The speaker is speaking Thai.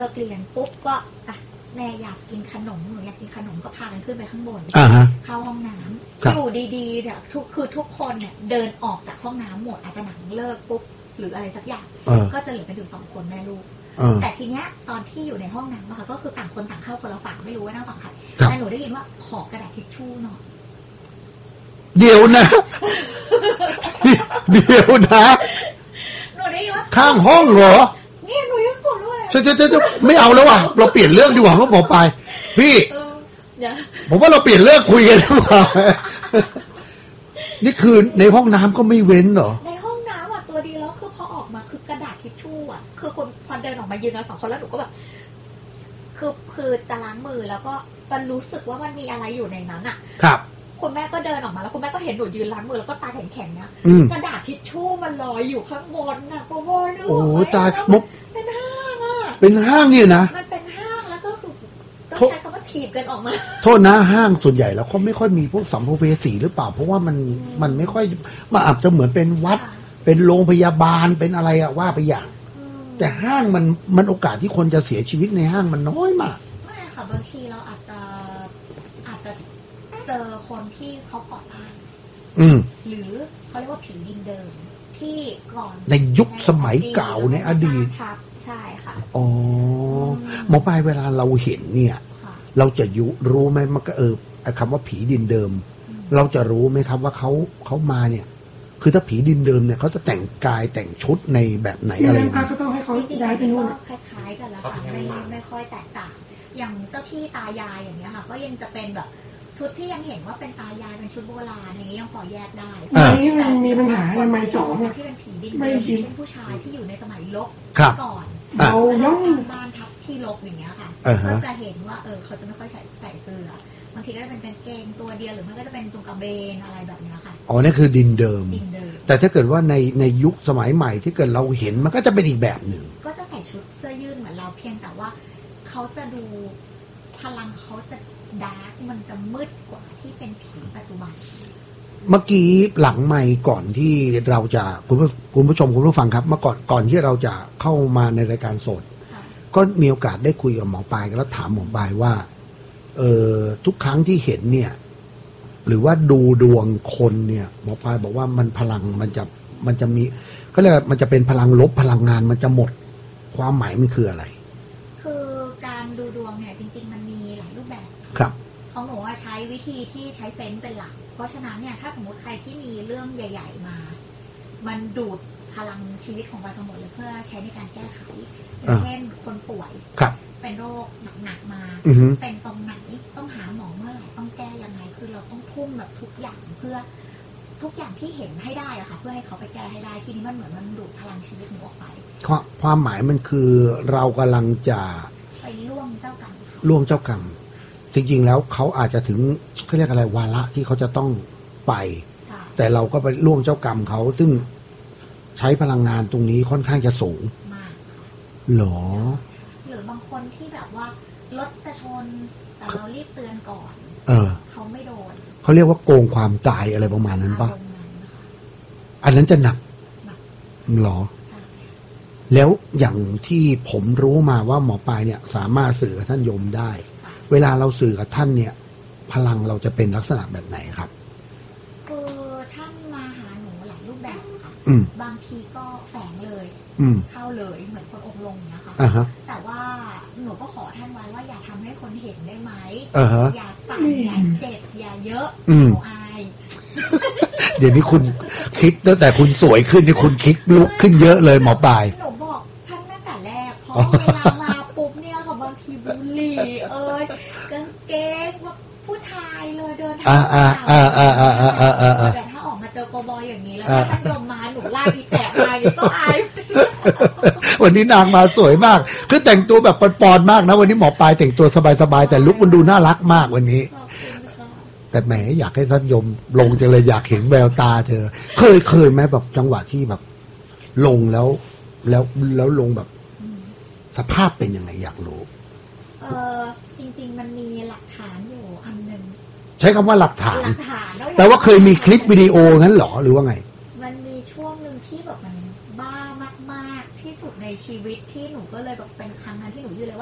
เลิกเรียนปุ๊บก็แม่อยากกินขนมหนูอยากกินขนมก็พากันขึ้นไปข้างบนเข้าห้องน้ำอยู่ดีๆเนี่ยคือทุกคนเนี่ยเดินออกจากห้องน้ำหมดอาจจะหนังเลิกปุ๊บหรืออะไรสักอย่างก็จะเหลือกันอยู่2 คนแม่ลูกแต่ทีเนี้ยตอนที่อยู่ในห้องน้ำค่ะก็คือต่างคนต่างเข้าคนละฝั่งไม่รู้ว่านั่งฝั่งใครแต่หนูได้ยินว่าขอกระดาษทิชชู่หน่อยเดี๋ยวนะหนูได้ยินว่าข้างห้องเหรอเนี่ยหนูยังกดด้วยใช่ไม่เอาแล้วว่ะเราเปลี่ยนเรื่องดีกว่าเขาบอกไปพี่ผมว่าเราเปลี่ยนเรื่องคุยกันดีกว่านี่คือในห้องน้ำก็ไม่เว้นเหรอในห้องน้ำตัวดีแล้วคือพอออกมาคือกระดาษทิชชู่คือคนพอเดินออกมายืนกัน2 คนแล้วหนูก็แบบคือจะล้างมือแล้วก็มันรู้สึกว่ามันมีอะไรอยู่ในนั้นครับคุณแม่ก็เดินออกมาแล้วคุณแม่ก็เห็นหนูยืนล้างมือแล้วก็ตาแข็งๆนะกระดาษทิชชู่มันลอยอยู่ข้างบนก็โวยนึกว่าโอ้ตายมุกเป็นห้างเป็นห้างเนี่ยนะมันเป็นห้างแล้วก็คือต้องใช้คำว่าถีบกันออกมาโทษนะห้างส่วนใหญ่แล้วเขาไม่ค่อยมีพวกสัมภเวสีหรือเปล่าเพราะว่ามันไม่ค่อยมันอาจจะเหมือนเป็นวัดเป็นโรงพยาบาลเป็นอะไรว่าไปอย่างแต่ห้างมันโอกาสที่คนจะเสียชีวิตในห้างมันน้อยมากไม่ค่ะบางทีเราอาจจะเจอคนที่เขาก่อสร้างหรือเขาเรียกว่าผีดินเดิมที่ก่อนในยุคสมัยเก่าในอดีตใช่ค่ะอ๋อหมอปลายเวลาเราเห็นเนี่ยเราจะรู้ไหมมันก็คำว่าผีดินเดิมเราจะรู้ไหมครับว่าเขามาเนี่ยคือถ้าผีดินเดิมเนี่ยเขาจะแต่งกายแต่งชุดในแบบไหนอะไรก็ต้องให้เขาย้ายไปนู่นคล้ายๆกันแล้วค่ะไม่ค่อยแตกต่างอย่างเจ้าที่ตายายอย่างเงี้ยค่ะก็ยังจะเป็นแบบชุดที่ยังเห็นว่าเป็นตายายเป็นชุดโบราณนี้ยังพอแยกได้นี่มันมีปัญหาทำไมจ่อที่เป็นผีดินเป็นผู้ชายที่อยู่ในสมัยลบก่อนเราย่องบ้านทับที่ลบอย่างเงี้ยค่ะก็จะเห็นว่าเขาจะไม่ค่อยใส่เสื้อบางทีก็จะเป็นกางเกงตัวเดียวหรือมันก็จะเป็นจุงกระเบนอะไรแบบนี้ค่ะอ๋อนั่นคือดินเดิมแต่ถ้าเกิดว่าในยุคสมัยใหม่ที่เกิดเราเห็นมันก็จะเป็นอีกแบบหนึ่งก็จะใส่ชุดเสื้อยืดเหมือนเราเพียงแต่ว่าเขาจะดูพลังเขาจะดาร์กมันจะมืดกว่าที่เป็นผีปัจจุบันเมื่อกี้หลังใหม่ก่อนที่เราจะคุณผู้ชมคุณผู้ฟังครับเมื่อก่อนที่เราจะเข้ามาในรายการสดก็มีโอกาสได้คุยกับหมอปลายแล้วถามหมอปลายว่าทุกครั้งที่เห็นเนี่ยหรือว่าดูดวงคนเนี่ยหมอปลายบอกว่ามันพลังมันจะมีก็เรียกมันจะเป็นพลังลบพลังงานมันจะหมดความหมายมันคืออะไรคือการดูดวงเนี่ยจริงๆมันมีหลายรูปแบบครับของหนูใช้วิธีที่ใช้เซนส์เป็นหลักเพราะฉะนั้นเนี่ยถ้าสมมติใครที่มีเรื่องใหญ่ๆมามันดูดพลังชีวิตของเราทั้งหมดเลยเพื่อใช้ในการแก้ไขอย่างเช่นคนป่วยเป็นโรคหนักๆมาเป็นตรงไหนต้องหาหมอเมื่อไหร่ต้องแก้ยังไงคือเราต้องทุ่มแบบทุกอย่างเพื่อทุกอย่างที่เห็นให้ได้อะค่ะเพื่อให้เขาไปแก้ให้ได้ทีนี้มันเหมือนมันดูดพลังชีวิตหนูออกไปความหมายมันคือเรากำลังจะไปล่วงเจ้ากรรรมจริงๆแล้วเขาอาจจะถึงเขาเรียกอะไรวาระที่เขาจะต้องไปแต่เราก็ไปล่วงเจ้ากรรมเขาซึ่งใช้พลังงานตรงนี้ค่อนข้างจะสูงมากหรอหรือบางคนที่แบบว่ารถจะชนแต่เรารีบเตือนก่อนเขาไม่โดนเขาเรียกว่าโกงความตายอะไรประมาณนั้นป่ะอันนั้นจะหนักหรอแล้วอย่างที่ผมรู้มาว่าหมอปลายเนี่ยสามารถสื่อกับท่านยมได้เวลาเราสื่อกับท่านเนี่ยพลังเราจะเป็นลักษณะแบบไหนครับคือท่านมาหาหนูหลายรูปแบบค่ะบางทีก็แฝงเลยเข้าเลยเหมือนคนองค์ลงนะคะแต่ว่าหนูก็ขอท่านไว้ว่าอย่าทำให้คนเห็นได้ไหมอย่าสั่นอย่าเจ็บอย่าเยอะหนูอายเดี๋ยวนี้คุณคิดตั้งแต่คุณสวยขึ้นที่คุณคิดลุกขึ้นเยอะเลยหมอปลายหนูบอกท่านตั้งแต่แรกเพราะเวลามาปุ๊บเนี่ยค่ะบางทีบุหรี่กางเกงผู้ชายเลยเดินทางแต่ถ้าออกมาเจอโกบอยอย่างนี้แล้วท่านยมมาหนูลากอีแตะมาอย่างก็อายวันนี้นางมาสวยมากคือแต่งตัวแบบปอนๆมากนะวันนี้หมอปลายแต่งตัวสบายๆแต่ลุคมันดูน่ารักมากวันนี้แต่แหมอยากให้ท่านยมลงจังเลยอยากเห็นแววตาเธอเคยไหมแบบจังหวะที่แบบลงแล้วลงแบบสภาพเป็นยังไงอยากรู้จริงๆมันมีหลักฐานอยู่อันนึงใช้คำว่าหลักฐานแต่ว่าเคยมีคลิปวิดีโองั้นหรอหรือว่าไงมันมีช่วงนึงที่แบบมันบ้ามากๆที่สุดในชีวิตที่หนูก็เลยแบบเป็นครั้งนั้นที่หนูยื่นเลย